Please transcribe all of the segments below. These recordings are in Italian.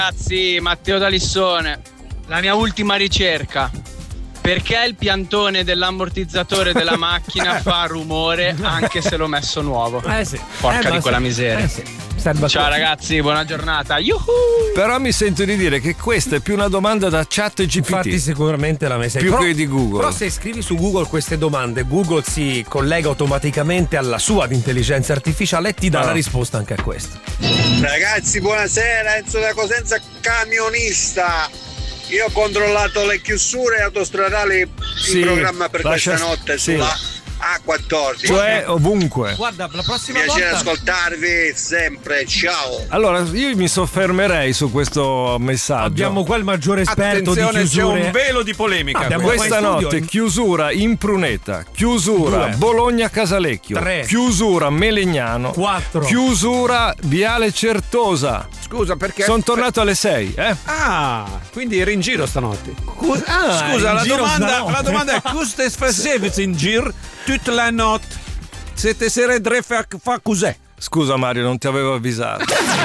Ragazzi, Matteo da Lissone, la mia ultima ricerca. Perché il piantone dell'ammortizzatore della macchina fa rumore anche se l'ho messo nuovo? Sì. Porca di quella miseria. Sì. Ciao ragazzi, buona giornata. Yuhu! Però mi sento di dire che questa è più una domanda da chat GPT. Infatti sicuramente la messa più che di Google. Però se scrivi su Google queste domande, Google si collega automaticamente alla sua intelligenza artificiale e ti dà la risposta anche a questo. Ragazzi, buonasera, Enzo da Cosenza, camionista. Io ho controllato le chiusure autostradali in programma per questa notte sulla A14. Cioè ovunque. Guarda, la prossima Piacere volta ascoltarvi sempre, ciao. Allora, io mi soffermerei su questo messaggio. abbiamo qua il maggiore esperto Attenzione, di chiusure. c'è un velo di polemica. Abbiamo Questa qua in studio notte chiusura in Pruneta, chiusura 2, Bologna-Casalecchio, 3, chiusura Melegnano, 4, chiusura Viale Certosa. Scusa, perché? Sono tornato alle 6, Ah, quindi eri in giro stanotte. in Scusa, la giro stanotte. domanda è: cosa facevi in giro tutta la notte? Siete sere tre fa cos'è? Scusa Mario, non ti avevo avvisato.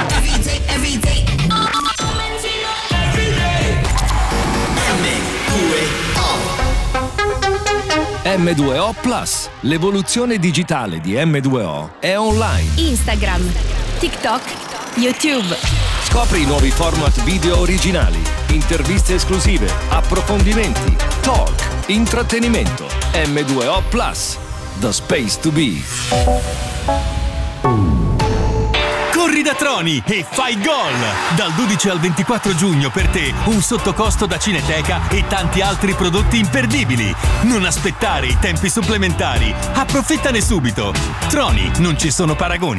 M2O Plus, l'evoluzione digitale di M2O è online. Instagram, TikTok, YouTube. Scopri i nuovi format video originali, interviste esclusive, approfondimenti, talk, intrattenimento. M2O Plus, the space to be. Corri da Troni e fai gol! Dal 12 al 24 giugno per te un sottocosto da Cineteca e tanti altri prodotti imperdibili. Non aspettare i tempi supplementari. Approfittane subito. Troni, non ci sono paragoni.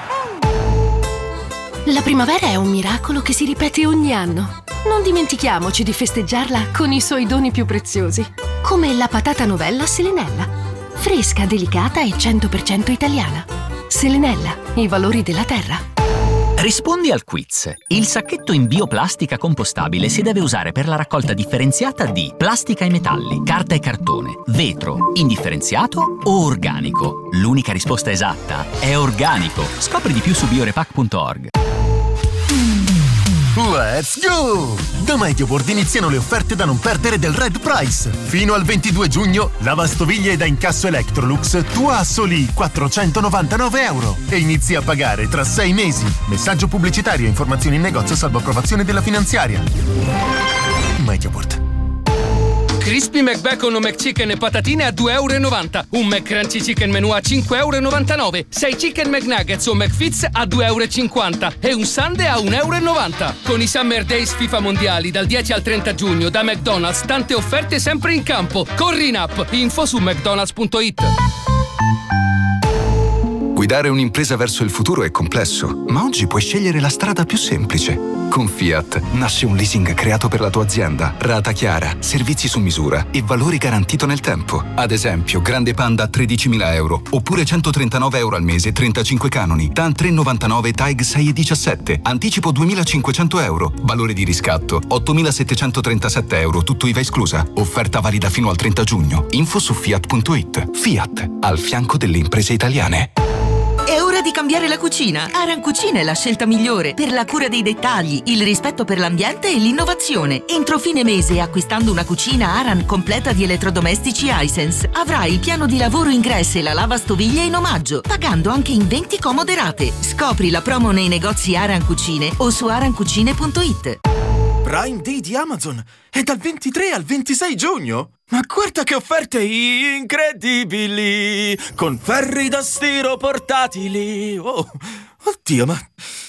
La primavera è un miracolo che si ripete ogni anno. Non dimentichiamoci di festeggiarla con i suoi doni più preziosi, come la patata novella Selenella. Fresca, delicata e 100% italiana. Selenella, i valori della terra. Rispondi al quiz. Il sacchetto in bioplastica compostabile si deve usare per la raccolta differenziata di plastica e metalli, carta e cartone, vetro, indifferenziato o organico. L'unica risposta esatta è organico. Scopri di più su biorepack.org. Let's go! Da Medioboard iniziano le offerte da non perdere del Red Price. Fino al 22 giugno, lavastoviglie da incasso Electrolux tua a soli €499 e inizi a pagare tra 6 mesi. Messaggio pubblicitario e informazioni in negozio salvo approvazione della finanziaria. Medioboard. Crispy McBacon o McChicken e patatine a €2,90. Un McCrunchy Chicken Menù a €5,99. 6 Chicken McNuggets o McFits a €2,50. E un Sundae a €1,90. Con i Summer Days FIFA Mondiali dal 10 al 30 giugno da McDonald's, tante offerte sempre in campo. Corri in app, info su mcdonalds.it. Guidare un'impresa verso il futuro è complesso, ma oggi puoi scegliere la strada più semplice. Con Fiat nasce un leasing creato per la tua azienda, rata chiara, servizi su misura e valore garantito nel tempo. Ad esempio, Grande Panda a €13.000, oppure €139 al mese, 35 canoni, TAN 399 TAG 6,17, anticipo €2.500, valore di riscatto €8.737, tutto IVA esclusa. Offerta valida fino al 30 giugno. Info su Fiat.it. Fiat, al fianco delle imprese italiane. È ora di cambiare la cucina. Aran Cucina è la scelta migliore per la cura dei dettagli, il rispetto per l'ambiente e l'innovazione. Entro fine mese, acquistando una cucina Aran completa di elettrodomestici Hisense, avrai il piano di lavoro ingresso e la lavastoviglie in omaggio, pagando anche in 20 comode rate. Scopri la promo nei negozi Aran Cucine o su arancucine.it. Prime Day di Amazon è dal 23 al 26 giugno. Ma guarda che offerte incredibili! Con ferri da stiro portatili. Oh, oddio, ma